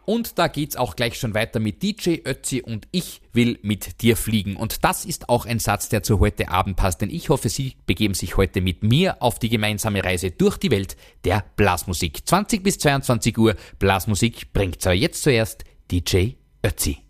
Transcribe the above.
Und da geht's auch gleich schon weiter mit DJ Ötzi und ich will mit dir fliegen. Und das ist auch ein Satz, der zu heute Abend passt, denn ich hoffe, Sie begeben sich heute mit mir auf die gemeinsame Reise durch die Welt der Blasmusik. 20 bis 22 Uhr Blasmusik bringt's. Aber jetzt zuerst DJ Ötzi.